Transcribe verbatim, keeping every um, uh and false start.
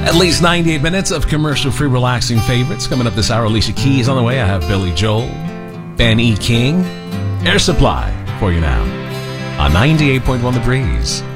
At least ninety-eight minutes of commercial-free relaxing favorites. Coming up this hour, Alicia Keys on the way. I have Billy Joel, Ben E. King, Air Supply for you now on ninety-eight point one The Breeze.